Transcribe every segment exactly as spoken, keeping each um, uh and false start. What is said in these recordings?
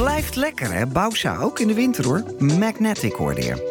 Blijft lekker, hè? Bausa, ook in de winter, hoor. Magnetic, hoorde je.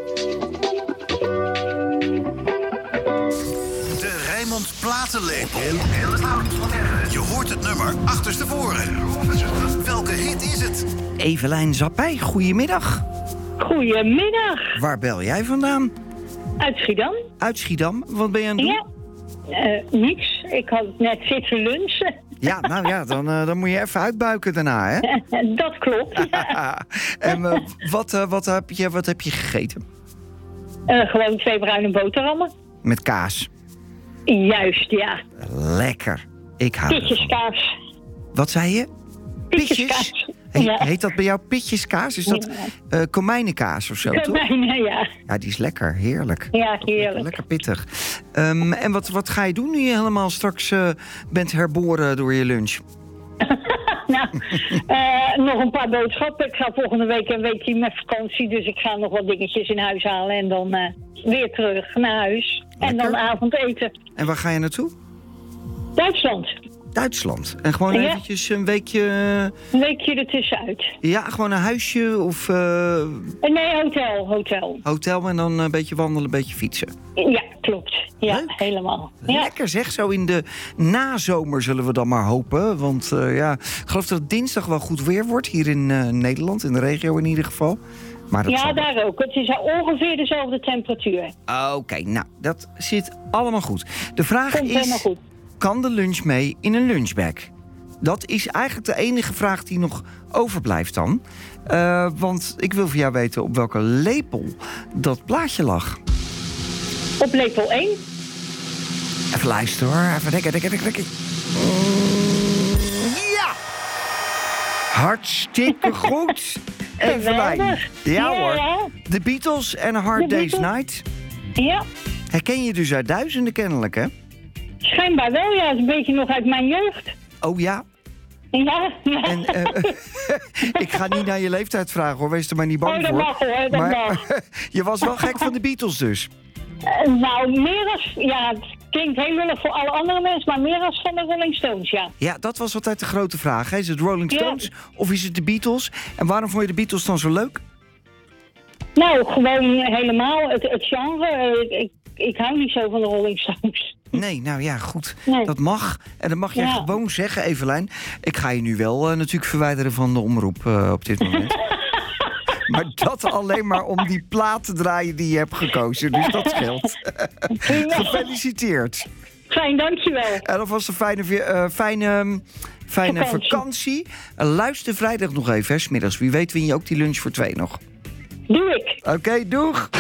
De Rijnmond Platenlepel. Je hoort het nummer achterstevoren. Welke hit is het? Evelijn Zappij, goedemiddag. Goedemiddag. Waar bel jij vandaan? Uit Schiedam. Uit Schiedam. Wat ben je aan het doen? Ja. Uh, niks. Ik had net zitten lunchen. Ja, nou ja, dan, uh, dan moet je even uitbuiken daarna, hè? Dat klopt. Ja. En uh, wat, uh, wat, heb je, wat heb je gegeten? Uh, gewoon twee bruine boterhammen. Met kaas? Juist, ja. Lekker. Ik hou Pitjeskaas. Wat zei je? Pitjeskaas. He, ja. Heet dat bij jou pitjeskaas? Is dat uh, komijnenkaas of zo, Komijnen, toch? ja. Ja, die is lekker. Heerlijk. Ja, heerlijk. Lekker, lekker pittig. Um, en wat, wat ga je doen nu je helemaal straks uh, bent herboren door je lunch? nou, uh, nog een paar boodschappen. Ik ga volgende week een weekje met vakantie. Dus ik ga nog wat dingetjes in huis halen. En dan uh, weer terug naar huis. Lekker. En dan avondeten. En waar ga je naartoe? Duitsland. Duitsland. En gewoon ja. eventjes een weekje... Een weekje ertussenuit. Ja, gewoon een huisje of... Uh... Nee, hotel, hotel. Hotel en dan een beetje wandelen, een beetje fietsen. Ja, klopt. Ja, Leuk. helemaal. Lekker ja. zeg, zo in de nazomer zullen we dan maar hopen. Want uh, ja, ik geloof dat het dinsdag wel goed weer wordt. Hier in uh, Nederland, in de regio in ieder geval. Maar dat ja, zal... daar ook. Het is ongeveer dezelfde temperatuur. Oké, okay, nou, dat zit allemaal goed. De vraag Komt is... helemaal goed. Kan de lunch mee in een lunchbag? Dat is eigenlijk de enige vraag die nog overblijft dan. Uh, want ik wil van jou weten op welke lepel dat plaatje lag. Op lepel één. Even luisteren hoor. Even denken, denken, denken, denken. Ja! Hartstikke goed. Evelijn. Ja hoor. Ja. De Beatles en A Hard Day's Night. Ja. Herken je dus uit duizenden kennelijk, hè? Schijnbaar wel, ja. Het is een beetje nog uit mijn jeugd. Oh ja? Ja, ja. En, uh, ik ga niet naar je leeftijd vragen, hoor. Wees er maar niet bang oh, dat voor. mag, hoor. Dat maar mag. je was wel gek van de Beatles dus? Uh, nou, meer als... Ja, het klinkt heel lullig voor alle andere mensen... maar meer als van de Rolling Stones, ja. Ja, dat was altijd de grote vraag. Hè? Is het Rolling Stones ja. of is het de Beatles? En waarom vond je de Beatles dan zo leuk? Nou, gewoon helemaal het, het genre. Ik, ik hou niet zo van de Rolling Stones. Nee, nou ja, goed. Nee. Dat mag. En dat mag jij ja. gewoon zeggen, Evelijn. Ik ga je nu wel uh, natuurlijk verwijderen van de omroep uh, op dit moment. Maar dat alleen maar om die plaat te draaien die je hebt gekozen. Dus dat scheelt. Gefeliciteerd. Fijn, dankjewel. En alvast een fijne, uh, fijne, fijne vakantie. vakantie. En luister vrijdag nog even, hè, 's middags. Wie weet win je ook die lunch voor twee nog. Doe ik. Oké, okay, doeg.